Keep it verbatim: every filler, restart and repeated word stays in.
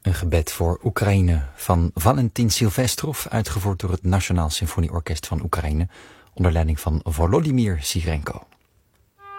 Een gebed voor Oekraïne van Valentin Silvestrov, uitgevoerd door het Nationaal Symfonieorkest van Oekraïne, onder leiding van Volodymyr Sirenko.